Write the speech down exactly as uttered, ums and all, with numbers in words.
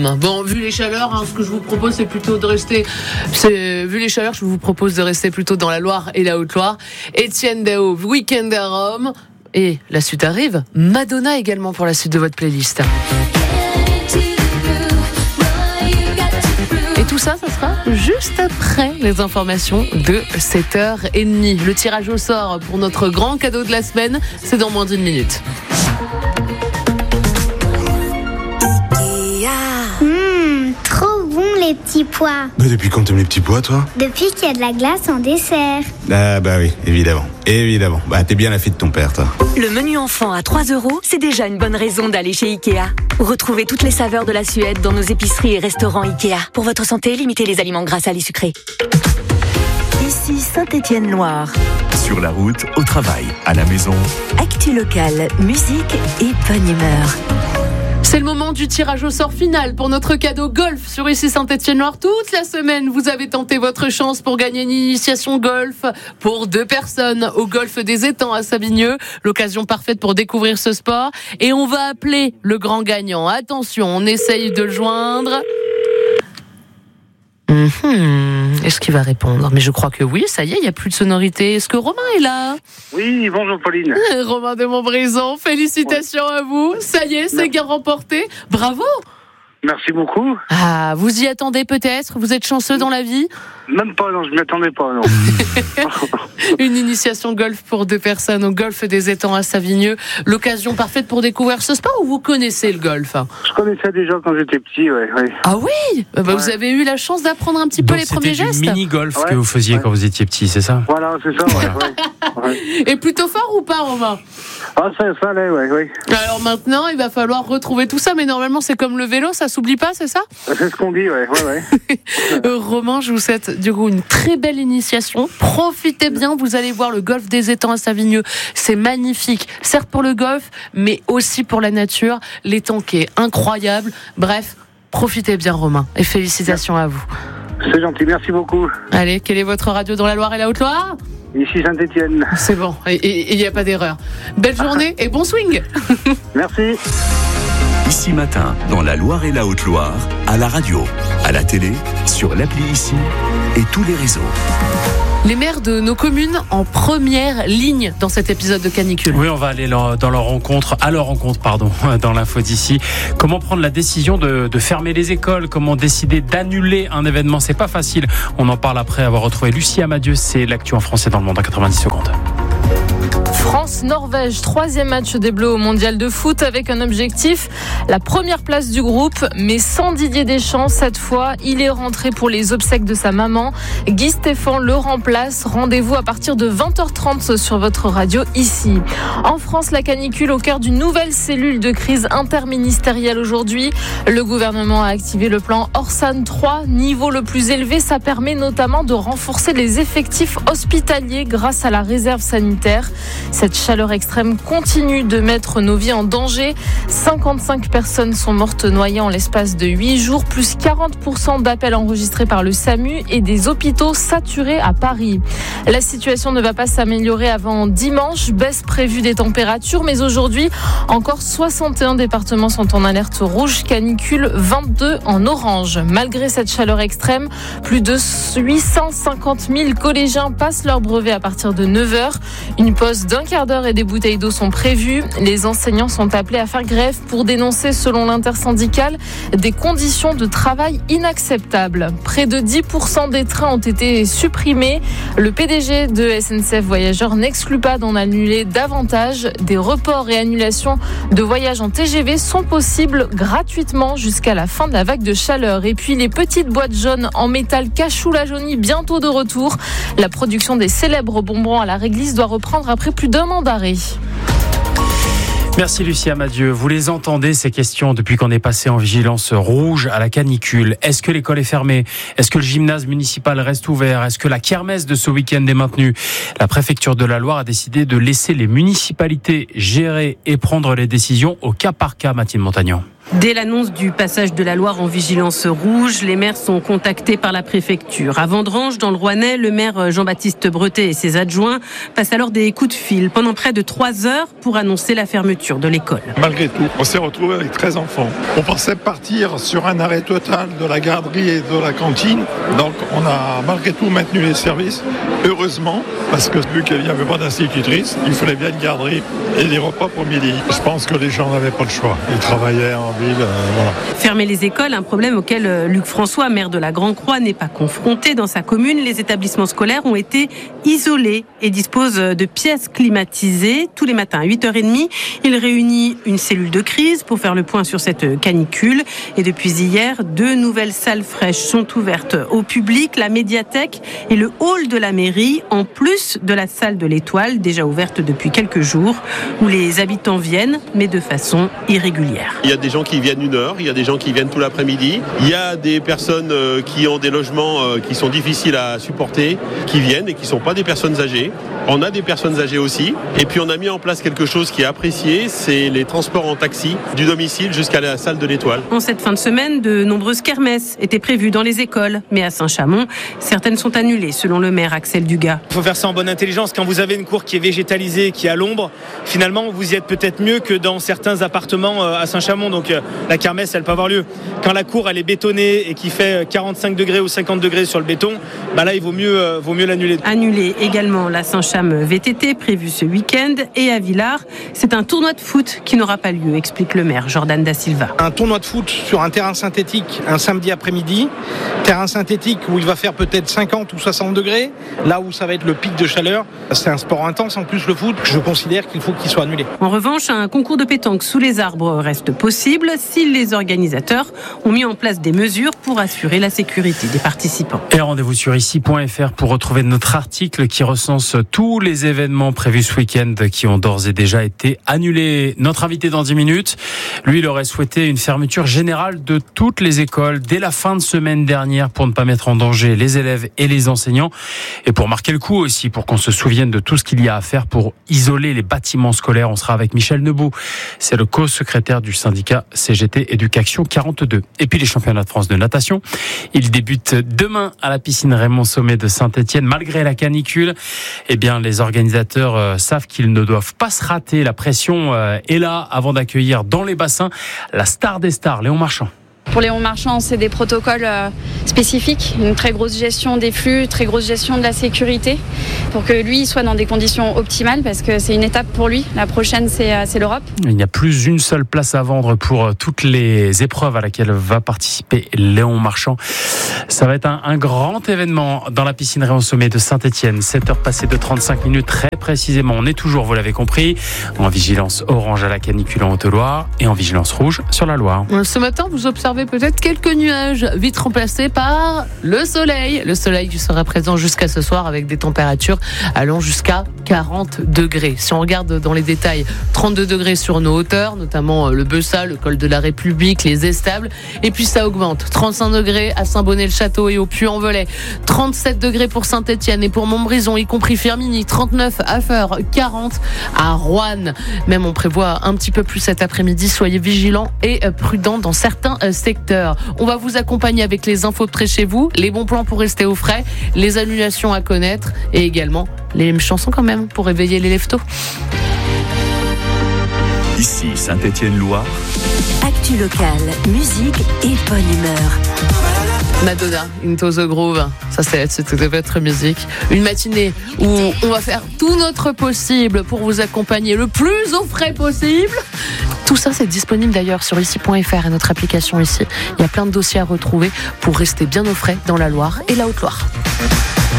Bon, vu les chaleurs, hein, ce que je vous propose, c'est plutôt de rester. C'est, vu les chaleurs, je vous propose de rester plutôt dans la Loire et la Haute-Loire. Etienne Dao, Weekend à Rome. Et la suite arrive. Madonna également pour la suite de votre playlist. Et tout ça, ça sera juste après les informations de sept heures trente. Le tirage au sort pour notre grand cadeau de la semaine, c'est dans moins d'une minute. Mmh, trop bon les petits pois. Mais depuis quand t'aimes les petits pois, toi ? Depuis qu'il y a de la glace en dessert. Ah bah oui, évidemment, évidemment. Bah t'es bien la fille de ton père, toi. Le menu enfant à trois euros, c'est déjà une bonne raison d'aller chez Ikea. Retrouvez toutes les saveurs de la Suède dans nos épiceries et restaurants Ikea. Pour votre santé, limitez les aliments gras, salés, sucrés. Ici Saint-Étienne-Loire. Sur la route, au travail, à la maison. Actu locale, musique et bonne humeur. C'est le moment du tirage au sort final pour notre cadeau golf sur ici Saint-Étienne-Loire. Toute la semaine, vous avez tenté votre chance pour gagner une initiation golf pour deux personnes au golf des Étangs à Savigneux. L'occasion parfaite pour découvrir ce sport. Et on va appeler le grand gagnant. Attention, on essaye de le joindre. Mmh. Est-ce qu'il va répondre ? Mais je crois que oui, ça y est, il n'y a plus de sonorité. Est-ce que Romain est là ? Oui, bonjour Pauline. Romain de Montbrison, félicitations ouais. à vous. Ça y est, c'est gain remporté. Bravo. Merci beaucoup. Ah, vous y attendez peut-être ? Vous êtes chanceux dans la vie ? Même pas, non, je m'y attendais pas, non. Une initiation golf pour deux personnes au golf des Étangs à Savigneux. L'occasion parfaite pour découvrir ce sport ou vous connaissez le golf ? Je connaissais déjà quand j'étais petit, ouais. ouais. Ah oui ? bah, ouais. Vous avez eu la chance d'apprendre un petit peu Donc les premiers gestes ? C'était du mini-golf ouais. que vous faisiez ouais. quand vous étiez petit, c'est ça ? Voilà, c'est ça, voilà. ouais. ouais. Et plutôt fort ou pas, Romain ? Ah, ça, ça allait, ouais, ouais. Alors maintenant, il va falloir retrouver tout ça, mais normalement, c'est comme le vélo, ça s'oublie pas, c'est ça ? C'est ce qu'on dit, ouais, ouais, ouais. euh, Romain, je vous souhaite du coup une très belle initiation. Profitez bien, vous allez voir le golf des Étangs à Savigneux. C'est magnifique, certes pour le golf, mais aussi pour la nature. L'étang qui est incroyable. Bref, profitez bien, Romain, et félicitations à vous. C'est gentil, merci beaucoup. Allez, quelle est votre radio dans la Loire et la Haute-Loire ? Ici Saint-Étienne. C'est bon, et il n'y a pas d'erreur. Belle journée et bon swing. Merci. Ici Matin, dans la Loire et la Haute-Loire, à la radio, à la télé, sur l'appli Ici et tous les réseaux. Les maires de nos communes en première ligne dans cet épisode de Canicule. Oui, on va aller dans leur rencontre, à leur rencontre, pardon, dans l'info d'ici. Comment prendre la décision de, de fermer les écoles ? Comment décider d'annuler un événement ? C'est pas facile. On en parle après avoir retrouvé Lucie Amadieu. C'est l'actu en français dans le monde en quatre-vingt-dix secondes. France-Norvège, troisième match des Bleus au mondial de foot avec un objectif, la première place du groupe, mais sans Didier Deschamps cette fois. Il est rentré pour les obsèques de sa maman. Guy Stéphane le remplace. Rendez-vous à partir de vingt heures trente sur votre radio ici. En France, la canicule au cœur d'une nouvelle cellule de crise interministérielle aujourd'hui. Le gouvernement a activé le plan Orsan trois, niveau le plus élevé. Ça permet notamment de renforcer les effectifs hospitaliers grâce à la réserve sanitaire. Cette chaleur extrême continue de mettre nos vies en danger. cinquante-cinq personnes sont mortes noyées en l'espace de huit jours, plus quarante pour cent d'appels enregistrés par le SAMU et des hôpitaux saturés à Paris. La situation ne va pas s'améliorer avant dimanche. Baisse prévue des températures, mais aujourd'hui, encore soixante et un départements sont en alerte rouge canicule, vingt-deux en orange. Malgré cette chaleur extrême, plus de huit cent cinquante mille collégiens passent leur brevet à partir de neuf heures. Une pause d'un quart d'heure et des bouteilles d'eau sont prévues. Les enseignants sont appelés à faire grève pour dénoncer, selon l'intersyndicale, des conditions de travail inacceptables. Près de dix pour cent des trains ont été supprimés. Le P D G de S N C F Voyageurs n'exclut pas d'en annuler davantage. Des reports et annulations de voyages en T G V sont possibles gratuitement jusqu'à la fin de la vague de chaleur. Et puis les petites boîtes jaunes en métal Cachou la Jaunie bientôt de retour. La production des célèbres bonbons à la réglisse doit reprendre après plus d'un an d'arrêt. Merci Lucie Amadieu. Vous les entendez, ces questions, depuis qu'on est passé en vigilance rouge à la canicule. Est-ce que l'école est fermée ? Est-ce que le gymnase municipal reste ouvert ? Est-ce que la kermesse de ce week-end est maintenue ? La préfecture de la Loire a décidé de laisser les municipalités gérer et prendre les décisions au cas par cas, Mathilde Montagnan. Dès l'annonce du passage de la Loire en vigilance rouge, les maires sont contactés par la préfecture. À Vendrange, dans le Rouennais, le maire Jean-Baptiste Bretet et ses adjoints passent alors des coups de fil pendant près de trois heures pour annoncer la fermeture de l'école. Malgré tout, on s'est retrouvé avec treize enfants. On pensait partir sur un arrêt total de la garderie et de la cantine. Donc on a malgré tout maintenu les services, heureusement, parce que vu qu'il n'y avait pas d'institutrice, il fallait bien une garderie et des repas pour midi. Je pense que les gens n'avaient pas le choix. Ils travaillaient en ville, euh, voilà. Fermer les écoles, un problème auquel Luc François, maire de la Grand-Croix, n'est pas confronté. Dans sa commune, les établissements scolaires ont été isolés et disposent de pièces climatisées. Tous les matins à huit heures trente, il réunit une cellule de crise pour faire le point sur cette canicule. Et depuis hier, deux nouvelles salles fraîches sont ouvertes au public, la médiathèque et le hall de la mairie, en plus de la salle de l'Étoile, déjà ouverte depuis quelques jours, où les habitants viennent, mais de façon irrégulière. Il y a des gens qui viennent une heure, il y a des gens qui viennent tout l'après-midi, il y a des personnes qui ont des logements qui sont difficiles à supporter, qui viennent et qui ne sont pas des personnes âgées. On a des personnes âgées aussi. Et puis on a mis en place quelque chose qui est apprécié, c'est les transports en taxi du domicile jusqu'à la salle de l'Étoile. En cette fin de semaine, de nombreuses kermesses étaient prévues dans les écoles. Mais à Saint-Chamond, certaines sont annulées, selon le maire Axel Dugas. Il faut faire ça en bonne intelligence. Quand vous avez une cour qui est végétalisée, qui est à l'ombre, finalement, vous y êtes peut-être mieux que dans certains appartements à Saint-Chamond. Donc la kermesse, elle peut avoir lieu. Quand la cour, elle est bétonnée et qui fait quarante-cinq degrés ou cinquante degrés sur le béton, bah là, il vaut mieux, euh, vaut mieux l'annuler. Annuler également la Saint-Cham V T T prévue ce week-end. Et à Villars, c'est un tournoi de foot qui n'aura pas lieu, explique le maire Jordan Da Silva. Un tournoi de foot sur un terrain synthétique un samedi après-midi, terrain synthétique où il va faire peut-être cinquante ou soixante degrés, là où ça va être le pic de chaleur. C'est un sport intense en plus le foot, je considère qu'il faut qu'il soit annulé. En revanche, un concours de pétanque sous les arbres reste possible si les organisateurs ont mis en place des mesures pour assurer la sécurité des participants. Et rendez-vous sur ici point f r pour retrouver notre article qui recense tous les événements prévus ce week-end qui ont d'ores et déjà été annulés. Notre invité dans dix minutes, lui, il aurait souhaité une fermeture générale de toutes les écoles dès la fin de semaine dernière pour ne pas mettre en danger les élèves et les enseignants et pour marquer le coup aussi, pour qu'on se souvienne de tout ce qu'il y a à faire pour isoler les bâtiments scolaires. On sera avec Michel Nebout, c'est le co-secrétaire du syndicat C G T Éducation quarante-deux. Et puis les championnats de France de natation, ils débutent demain à la piscine Raymond Sommet de Saint-Étienne. Malgré la canicule, eh bien les organisateurs euh, savent qu'ils ne doivent pas se rater. La pression euh, est là avant d'accueillir dans les bassins la star des stars, Léon Marchand. Pour Léon Marchand, c'est des protocoles spécifiques, une très grosse gestion des flux, très grosse gestion de la sécurité pour que lui soit dans des conditions optimales parce que c'est une étape pour lui. La prochaine, c'est, c'est l'Europe. Il n'y a plus une seule place à vendre pour toutes les épreuves à laquelle va participer Léon Marchand. Ça va être un, un grand événement dans la piscine Raymond Sommet de Saint-Étienne. sept heures passées de trente-cinq minutes très précisément. On est toujours, vous l'avez compris, en vigilance orange à la canicule en Haute-Loire et en vigilance rouge sur la Loire. Ce matin, vous observez peut-être quelques nuages, vite remplacés par le soleil. Le soleil qui sera présent jusqu'à ce soir avec des températures allant jusqu'à quarante degrés. Si on regarde dans les détails, trente-deux degrés sur nos hauteurs, notamment le Beussat, le col de la République, les Estables. Et puis ça augmente. trente-cinq degrés à Saint-Bonnet-le-Château et au Puy-en-Velay. trente-sept degrés pour Saint-Étienne et pour Montbrison, y compris Firminy. trente-neuf à Feurs, quarante à Roanne. Même on prévoit un petit peu plus cet après-midi. Soyez vigilants et prudents dans certains secteurs. On va vous accompagner avec les infos de près chez vous, les bons plans pour rester au frais, les annulations à connaître et également les chansons quand même pour réveiller les lève-tôt. Ici Saint-Étienne-Loire. Actu locale, musique et bonne humeur. Madonna, Into the Groove, ça c'est, c'est de votre musique. Une matinée où on va faire tout notre possible pour vous accompagner le plus au frais possible. Tout ça c'est disponible d'ailleurs sur ici point f r et notre application ici. Il y a plein de dossiers à retrouver pour rester bien au frais dans la Loire et la Haute-Loire.